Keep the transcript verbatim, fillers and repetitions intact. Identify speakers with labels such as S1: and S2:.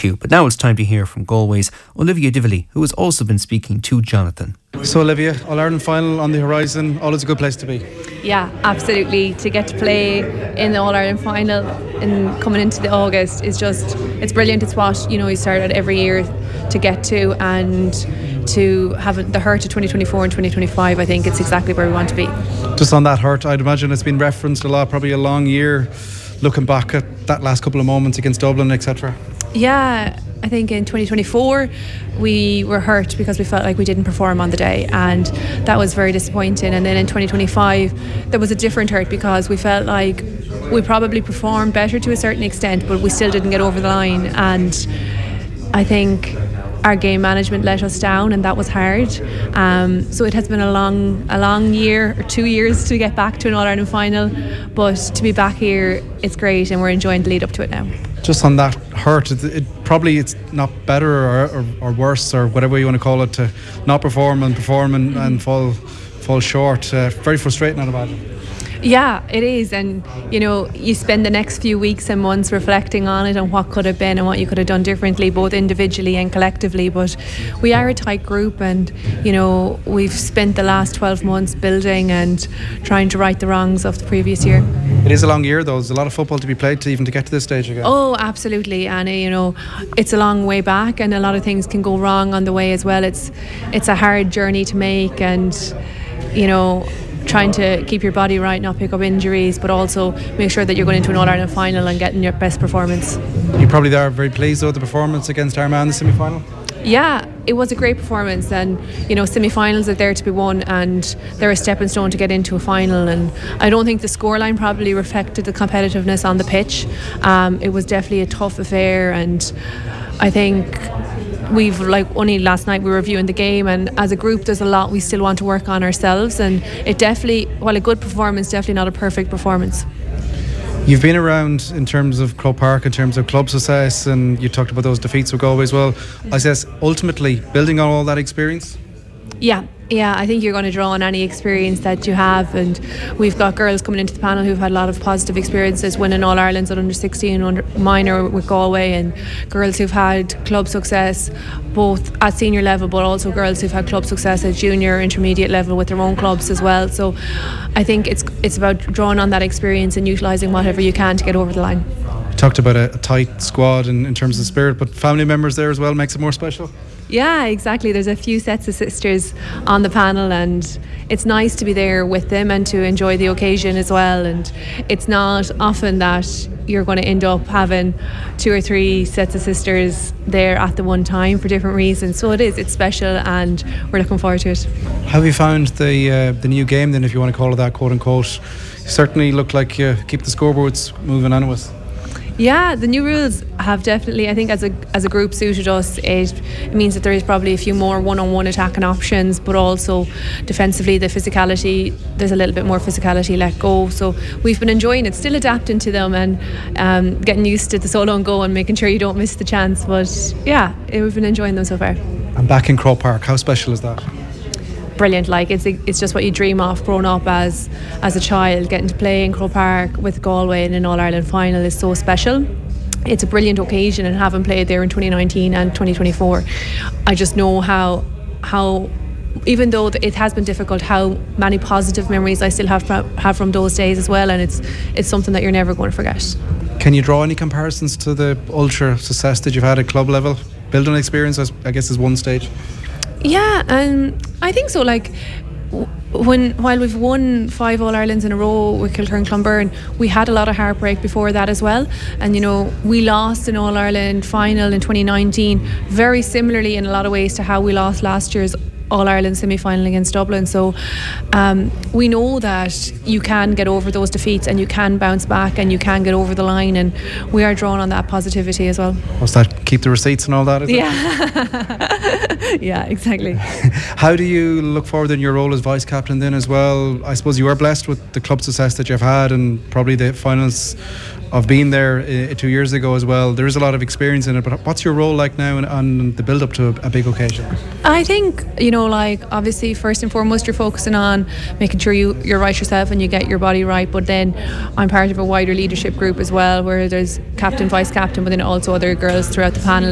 S1: Q. But now it's time to hear from Galway's Olivia Dively, who has also been speaking to Jonathan.
S2: So Olivia, All-Ireland final on the horizon, always a good place to be.
S3: Yeah, absolutely. To get to play in the All-Ireland final and coming into the August is just, it's brilliant. It's what, you know, you start out every year to get to, and to have the hurt of twenty twenty-four and twenty twenty-five, I think it's exactly where we want to be.
S2: Just on that hurt, I'd imagine it's been referenced a lot, probably a long year, looking back at that last couple of moments against Dublin, et cetera.
S3: Yeah, I think in twenty twenty-four we were hurt because we felt like we didn't perform on the day, and that was very disappointing. And then in twenty twenty-five there was a different hurt because we felt like we probably performed better to a certain extent, but we still didn't get over the line, and I think our game management let us down, and that was hard. Um, so it has been a long a long year or two years to get back to an All-Ireland final, but to be back here, it's great, and we're enjoying the lead up to it now.
S2: Just on that hurt, it, it probably it's not better or, or, or worse or whatever you want to call it to not perform and perform and, mm-hmm. and fall fall short. Uh, very frustrating, I'd imagine.
S3: Yeah, it is, and you know, you spend the next few weeks and months reflecting on it and what could have been and what you could have done differently, both individually and collectively. But we are a tight group, and you know, we've spent the last twelve months building and trying to right the wrongs of the previous year.
S2: It is a long year though. There's a lot of football to be played to even to get to this stage again.
S3: Oh, absolutely, Annie. You know, it's a long way back, and a lot of things can go wrong on the way as well. It's it's a hard journey to make, and you know, trying to keep your body right, not pick up injuries, but also make sure that you're going into an All-Ireland final and getting your best performance.
S2: You probably are very pleased with the performance against Armagh in the semi-final?
S3: Yeah, it was a great performance, and you know, semi-finals are there to be won, and they're a stepping stone to get into a final. And I don't think the scoreline probably reflected the competitiveness on the pitch. Um, it was definitely a tough affair, and I think we've, like, only last night we were reviewing the game, and as a group there's a lot we still want to work on ourselves, and it definitely, while a good performance, definitely not a perfect performance.
S2: You've been around in terms of Croke Park, in terms of club success, and you talked about those defeats with Galway as well. I guess ultimately building on all that experience? Yeah.
S3: Yeah, I think you're going to draw on any experience that you have, and we've got girls coming into the panel who've had a lot of positive experiences, winning All Irelands at under sixteen, under minor with Galway, and girls who've had club success both at senior level, but also girls who've had club success at junior, intermediate level with their own clubs as well. So I think it's it's about drawing on that experience and utilising whatever you can to get over the line.
S2: You talked about a, a tight squad in, in terms of spirit, but family members there as well makes it more special?
S3: Yeah, exactly. There's a few sets of sisters on the panel, and it's nice to be there with them and to enjoy the occasion as well. And it's not often that you're going to end up having two or three sets of sisters there at the one time for different reasons. So it is, it's special, and we're looking forward to it.
S2: How have you found the uh, the new game then, if you want to call it that, quote unquote? You certainly look like you keep the scoreboards moving on with.
S3: Yeah, the new rules have definitely, I think as a as a group, suited us. It, it means that there is probably a few more one-on-one attacking options, but also defensively the physicality, there's a little bit more physicality let go. So we've been enjoying it, still adapting to them, and um, getting used to the solo and go and making sure you don't miss the chance. But yeah, we've been enjoying them so far.
S2: And back in Croke Park, how special is that?
S3: Brilliant. Like, it's it's just what you dream of growing up as as a child. Getting to play in Croke Park with Galway in an All-Ireland final is so special. It's a brilliant occasion, and having played there in twenty nineteen and twenty twenty-four, I just know how how even though it has been difficult, how many positive memories I still have have from those days as well, and it's it's something that you're never going to forget.
S2: Can you draw any comparisons to the ultra success that you've had at club level? Building experience, I guess, is one stage.
S3: Yeah, and um, I think so. Like, when while we've won five All Irelands in a row with Kilturn Clonberne, we had a lot of heartbreak before that as well. And you know, we lost an All Ireland final in twenty nineteen, very similarly in a lot of ways to how we lost last year's All-Ireland semi-final against Dublin. So um, we know that you can get over those defeats, and you can bounce back, and you can get over the line, and we are drawing on that positivity as well.
S2: What's that? Keep the receipts and all that, is
S3: yeah.
S2: it?
S3: Yeah, exactly.
S2: How do you look forward in your role as vice captain then as well? I suppose you are blessed with the club success that you've had, and probably the finals of being there uh, two years ago as well. There is a lot of experience in it, but what's your role like now on the build up to a, a big occasion?
S3: I think, you know, like, obviously first and foremost you're focusing on making sure you, you're right yourself and you get your body right, but then I'm part of a wider leadership group as well, where there's captain, vice captain, but then also other girls throughout the panel